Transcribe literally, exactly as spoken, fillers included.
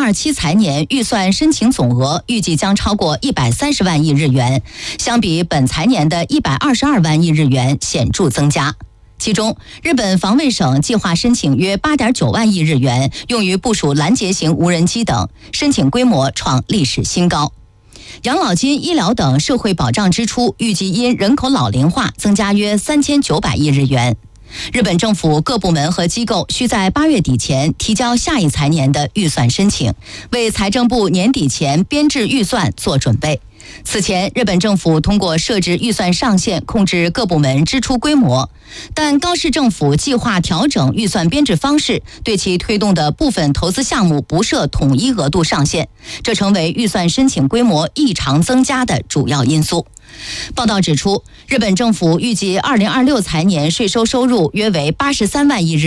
二七财年预算申请总额预计将超过一百三十万亿日元，相比本财年的一百二十二万亿日元显著增加。其中，日本防卫省计划申请约 八点九万亿日元，用于部署拦截型无人机等，申请规模创历史新高。养老金、医疗等社会保障支出预计因人口老龄化增加约三千九百亿日元。日本政府各部门和机构需在八月底前提交下一财年的预算申请，为财政部年底前编制预算做准备。此前，日本政府通过设置预算上限控制各部门支出规模，但高市政府计划调整预算编制方式，对其推动的部分投资项目不设统一额度上限，这成为预算申请规模异常增加的主要因素。报道指出，日本政府预计二零二六财年税收收入约为八十三万亿日元。